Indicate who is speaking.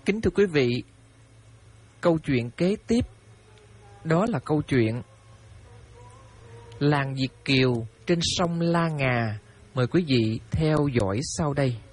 Speaker 1: Kính thưa quý vị, câu chuyện kế tiếp đó là câu chuyện làng Việt kiều trên sông La Ngà. Mời quý vị theo dõi sau đây.